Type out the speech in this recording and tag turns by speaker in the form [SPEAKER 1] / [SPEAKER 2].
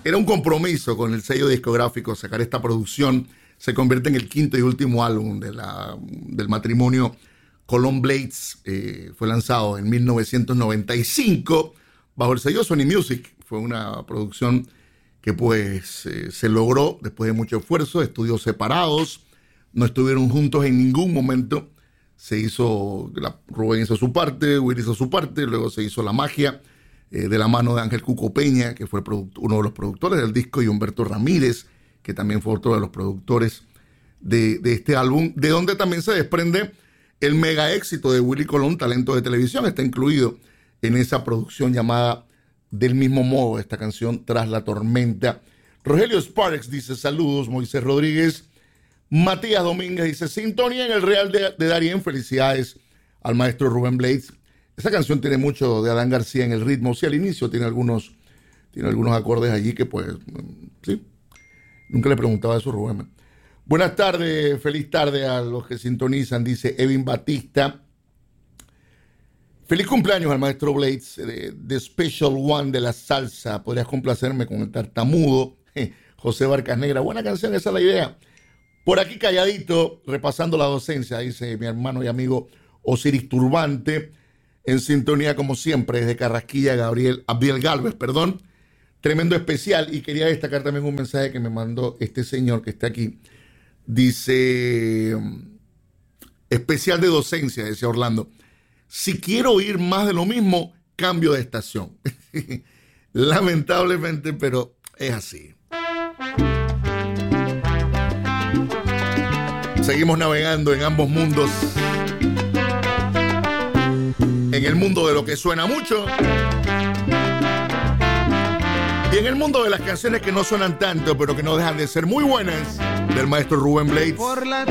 [SPEAKER 1] Era un compromiso con el sello discográfico sacar esta producción. Se convierte en el quinto y último álbum del matrimonio Colón Blades. Fue lanzado en 1995 bajo el sello Sony Music. Fue una producción que pues se logró después de mucho esfuerzo, estudios separados, no estuvieron juntos en ningún momento. Rubén hizo su parte, Will hizo su parte, luego se hizo La Magia, de la mano de Ángel Cuco Peña, que fue uno de los productores del disco, y Humberto Ramírez, que también fue otro de los productores de este álbum, de donde también se desprende el mega éxito de Willy Colón, Talento de Televisión. Está incluido en esa producción llamada del mismo modo, esta canción, Tras la Tormenta. Rogelio Sparks dice saludos. Moisés Rodríguez. Matías Domínguez dice sintonía en el Real de Darién. Felicidades al maestro Rubén Blades. Esa canción tiene mucho de Adán García en el ritmo. Sí, al inicio tiene algunos acordes allí que pues, sí. Nunca le preguntaba eso a Rubén. Buenas tardes, feliz tarde a los que sintonizan, dice Evin Batista. Feliz cumpleaños al maestro Blades, The Special One de la salsa. Podrías complacerme con el tartamudo. José Barcas Negra, buena canción, esa es la idea. Por aquí calladito, repasando la docencia, dice mi hermano y amigo Osiris Turbante. En sintonía, como siempre, desde Carrasquilla, Abdiel Galvez, perdón. Tremendo especial. Y quería destacar también un mensaje que me mandó este señor que está aquí. Dice, especial de docencia, decía Orlando. Si quiero oír más de lo mismo, cambio de estación. Lamentablemente, pero es así. Seguimos navegando en ambos mundos. En el mundo de lo que suena mucho y en el mundo de las canciones que no suenan tanto, pero que no dejan de ser muy buenas, del maestro Rubén Blades.
[SPEAKER 2] Por la